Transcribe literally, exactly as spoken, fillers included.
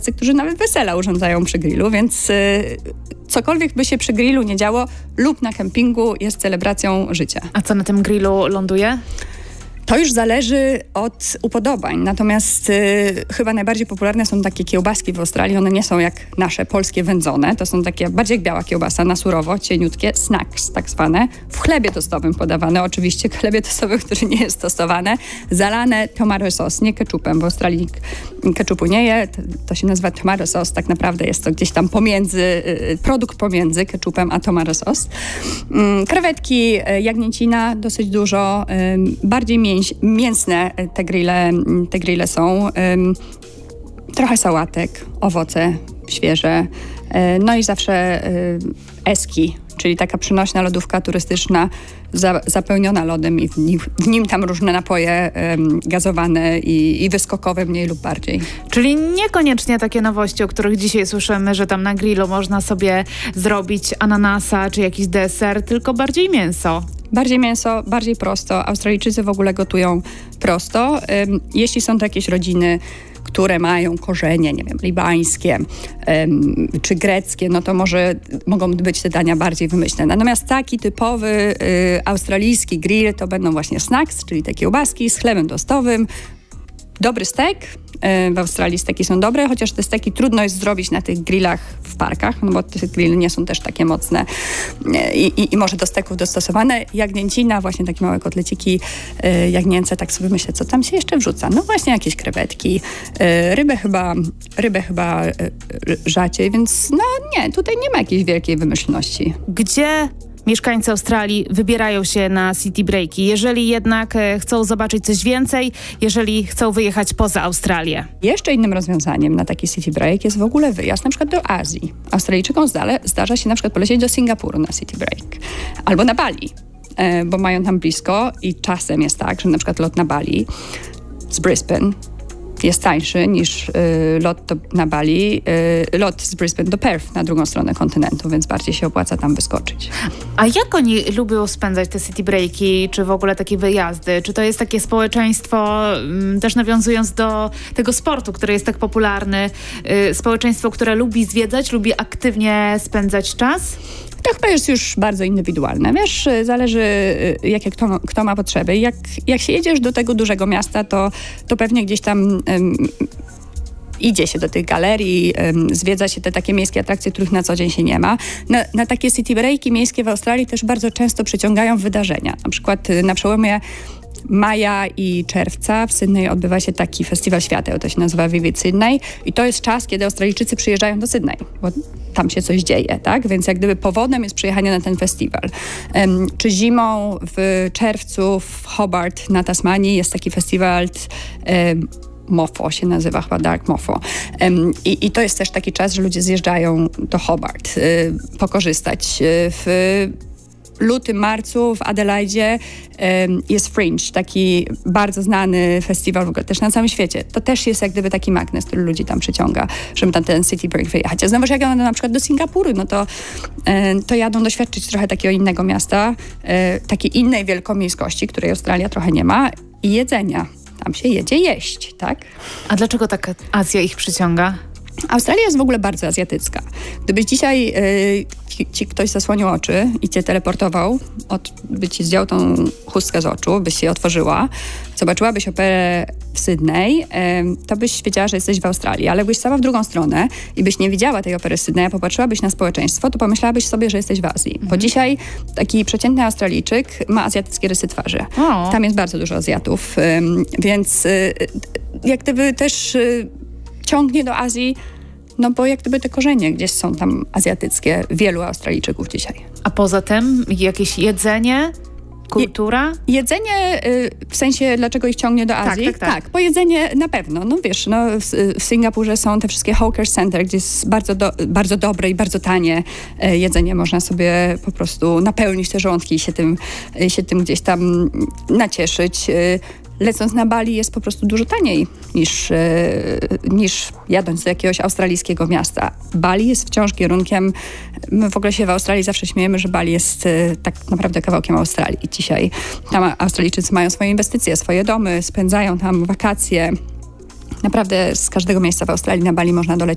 tacy, którzy nawet wesela urządzają przy grillu, więc y, cokolwiek by się przy grillu nie działo lub na kempingu jest celebracją życia. A co na tym grillu ląduje? To już zależy od upodobań, natomiast y, chyba najbardziej popularne są takie kiełbaski w Australii. One nie są jak nasze polskie wędzone, to są takie bardziej jak biała kiełbasa, na surowo, cieniutkie, snacks tak zwane, w chlebie tostowym podawane, oczywiście chlebie tostowym, który nie jest tostowane, zalane tomato sauce, nie keczupem. W Australii keczupu nie je, to, to się nazywa tomato sauce, tak naprawdę jest to gdzieś tam pomiędzy, y, produkt pomiędzy keczupem a tomato sauce. Y, krewetki, y, jagnięcina dosyć dużo, y, bardziej mięśnie, mięsne te grille, te grille są. Trochę sałatek, owoce świeże. No i zawsze eski, czyli taka przynośna lodówka turystyczna za, zapełniona lodem i w nim, w nim tam różne napoje um, gazowane i, i wyskokowe mniej lub bardziej. Czyli niekoniecznie takie nowości, o których dzisiaj słyszymy, że tam na grillu można sobie zrobić ananasa czy jakiś deser, tylko bardziej mięso. Bardziej mięso, bardziej prosto. Australijczycy w ogóle gotują prosto. Um, jeśli są to jakieś rodziny, które mają korzenie, nie wiem, libańskie um, czy greckie, no to może mogą być te dania bardziej wymyślne. Natomiast taki typowy y, australijski grill to będą właśnie snacks, czyli te kiełbaski z chlebem tostowym, dobry stek. W Australii steki są dobre, chociaż te steki trudno jest zrobić na tych grillach w parkach, no bo te grille nie są też takie mocne i, i, i może do steków dostosowane. Jagnięcina, właśnie takie małe kotleciki y, jagnięce, tak sobie myślę, co tam się jeszcze wrzuca. No właśnie jakieś krewetki, y, rybę chyba, rybę chyba y, y, rzadziej, więc no nie, tutaj nie ma jakiejś wielkiej wymyślności. Gdzie mieszkańcy Australii wybierają się na city breaki, jeżeli jednak e, chcą zobaczyć coś więcej, jeżeli chcą wyjechać poza Australię? Jeszcze innym rozwiązaniem na taki city break jest w ogóle wyjazd na przykład do Azji. Australijczykom zda, zdarza się na przykład polecieć do Singapuru na city break albo na Bali, e, bo mają tam blisko i czasem jest tak, że na przykład lot na Bali z Brisbane jest tańszy niż y, lot do, na Bali, y, lot z Brisbane do Perth na drugą stronę kontynentu, więc bardziej się opłaca tam wyskoczyć. A jak oni lubią spędzać te city breaki, czy w ogóle takie wyjazdy? Czy to jest takie społeczeństwo, m, też nawiązując do tego sportu, który jest tak popularny, y, społeczeństwo, które lubi zwiedzać, lubi aktywnie spędzać czas? To chyba jest już bardzo indywidualne. Wiesz, zależy jakie kto, kto ma potrzeby. Jak, jak się jedziesz do tego dużego miasta, to, to pewnie gdzieś tam um, idzie się do tych galerii, um, zwiedza się te takie miejskie atrakcje, których na co dzień się nie ma. Na, na takie city breaki miejskie w Australii też bardzo często przyciągają wydarzenia. Na przykład na przełomie maja i czerwca w Sydney odbywa się taki festiwal świateł, to się nazywa Vivid Sydney i to jest czas, kiedy Australijczycy przyjeżdżają do Sydney, bo tam się coś dzieje, tak? Więc jak gdyby powodem jest przyjechanie na ten festiwal. Um, czy zimą w czerwcu w Hobart na Tasmanii jest taki festiwal um, Mofo się nazywa, chyba Dark Mofo. Um, i, I to jest też taki czas, że ludzie zjeżdżają do Hobart y, pokorzystać. Y, w lutym, marcu w Adelaidzie um, jest Fringe, taki bardzo znany festiwal w ogóle też na całym świecie. To też jest jak gdyby taki magnes, który ludzi tam przyciąga, żeby tam ten city break wyjechać. A znowu, jak jadą na przykład do Singapuru, no to, um, to jadą doświadczyć trochę takiego innego miasta, um, takiej innej wielkomiejskości, której Australia trochę nie ma i jedzenia. Tam się jedzie jeść, tak? A dlaczego tak Azja ich przyciąga? Australia jest w ogóle bardzo azjatycka. Gdybyś dzisiaj y, ci, ci ktoś zasłonił oczy i cię teleportował, od, by ci zdjął tą chustkę z oczu, byś się otworzyła, zobaczyłabyś operę w Sydney, y, to byś wiedziała, że jesteś w Australii. Ale byś stała w drugą stronę i byś nie widziała tej opery z Sydney, a popatrzyłabyś na społeczeństwo, to pomyślałabyś sobie, że jesteś w Azji. Mhm. Bo dzisiaj taki przeciętny Australijczyk ma azjatyckie rysy twarzy. O. Tam jest bardzo dużo Azjatów, y, więc y, jak gdyby też... Y, ciągnie do Azji, no bo jak gdyby te korzenie gdzieś są tam azjatyckie, wielu Australijczyków dzisiaj. A poza tym jakieś jedzenie, kultura? Je, jedzenie y, w sensie, dlaczego ich ciągnie do Azji? Tak, tak, tak. tak bo jedzenie na pewno. No wiesz, no, w, w Singapurze są te wszystkie hawker center, gdzie jest bardzo, do, bardzo dobre i bardzo tanie y, jedzenie. Można sobie po prostu napełnić te żołądki i się tym, y, się tym gdzieś tam nacieszyć. Y, Lecąc na Bali jest po prostu dużo taniej niż, e, niż jadąc do jakiegoś australijskiego miasta. Bali jest wciąż kierunkiem, my w ogóle się w Australii zawsze śmiejemy, że Bali jest e, tak naprawdę kawałkiem Australii. Dzisiaj tam Australijczycy mają swoje inwestycje, swoje domy, spędzają tam wakacje. Naprawdę z każdego miejsca w Australii na Bali można dolecieć